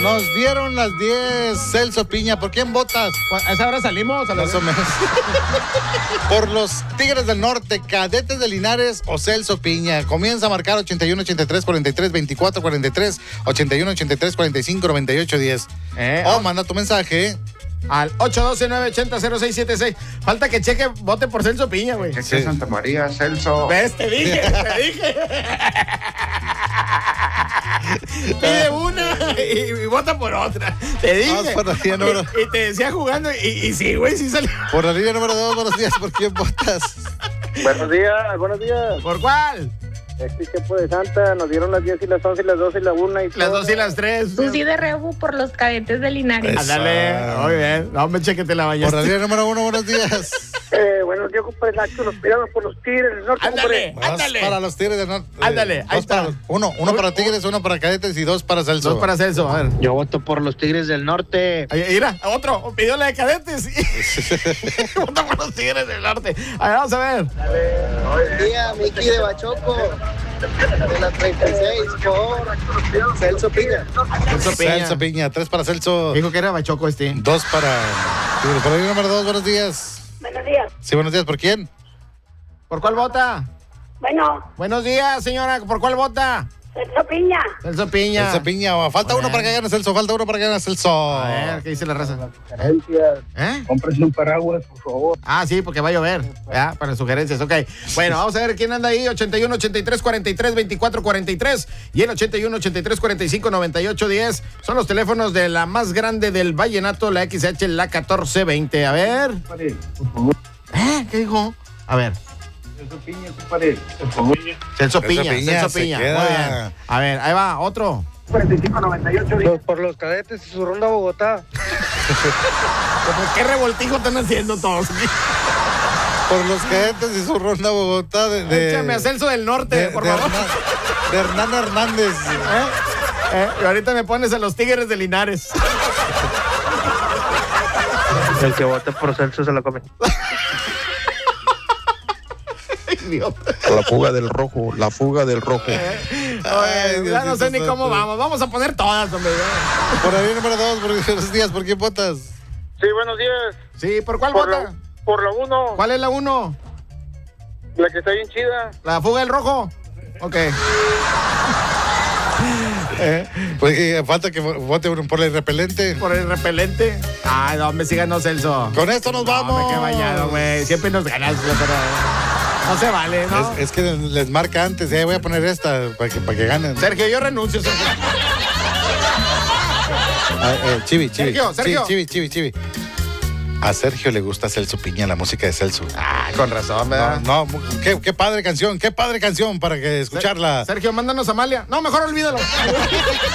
Nos dieron las 10, Celso Piña. ¿Por quién votas? ¿A esa hora salimos? Más o menos. ¿Por los Tigres del Norte, Cadetes de Linares o Celso Piña? Comienza a marcar 81 83 43 24 43, 81 83 45 98 10. Manda tu mensaje al 812-980-0676. Falta que cheque, vote por Celso Piña, güey. Cheque Santa María, Celso. ¿Ves? Te dije. Pide una y vota por otra. Te dije. Por la línea número... y te decía jugando y sí, güey, sí salió. Por la línea número 2, buenos días. ¿Por quién votas? Buenos días, buenos días. ¿Por cuál? Este tiempo de Santa, nos dieron las 10 y las 11 y las 12 y la 1 y las 2 y las 3. Susi de Rebu por los Cadetes de Linares. Ándale, muy bien. No, me chequete la bañaste. Por la línea número 1, buenos días. Buenos días, compadre Nacho, los pidamos por los Tigres del Norte. Ándale. Para los Tigres del Norte. Ándale, ahí está. Uno para Tigres, uno para Cadetes y 2 para Celso. 2 para Celso, a ver. Yo voto por los Tigres del Norte. Mira, otro, pidió la de Cadetes. Voto por los Tigres del Norte. A ver, vamos a ver. Buen día, Miki de Bachoco. De la 36 por Celso Piña. Celso Piña, 3 para Celso. Dijo que era Bachoco 2 para Tigres. Por la línea número 2, buenos días. Buenos días. Sí, buenos días. ¿Por quién? ¿Por cuál vota? Bueno. Buenos días, señora. ¿Por cuál vota? Celso Piña. Celso Piña. Celso Piña. Falta uno para que gane Celso. Falta uno para que gane Celso. A ver, ¿qué dice la raza? Sugerencias. Cómprese un paraguas, por favor. Ah, sí, porque va a llover. Ya, para sugerencias. Ok. Bueno, vamos a ver quién anda ahí. 81 83 43 24 43 y el 81 83 45 98 10. Son los teléfonos de la más grande del vallenato, la XH, la 1420. A ver. ¿Qué dijo? A ver. Celso Piña, compadre. Celso Piña. Muy bien. A ver, ahí va, otro. 45-98. Por los Cadetes y su ronda a Bogotá. ¿Qué revoltijo están haciendo todos? Por los Cadetes y su ronda a Bogotá Échame a Celso del Norte, por favor. De Hernán Hernández. Y ahorita me pones a los Tigres de Linares. El que vote por Celso se lo come. La fuga del rojo, la fuga del rojo. Ya no sé ni cómo vamos. Vamos a poner todas, hombre. Por ahí número 2, buenos días. ¿Por quién votas? Sí, buenos días. Sí, ¿por cuál vota? Por la 1. ¿Cuál es la 1? La que está bien chida. ¿La fuga del rojo? Ok. Pues falta que vote por el repelente. ¿Por el repelente? Ay, no, me sigan, no, Celso. Con esto nos vamos. No, me quedé bañado, güey. Siempre nos ganas, pero... No se vale, ¿no? Es que les marca antes. Voy a poner esta para que ganen. Sergio, yo renuncio, Sergio. Chivi. Sergio. Chivi. A Sergio le gusta Celso Piña, la música de Celso. Con razón, ¿verdad? No, qué padre canción para que escucharla. Sergio, mándanos a Amalia. No, mejor olvídalo.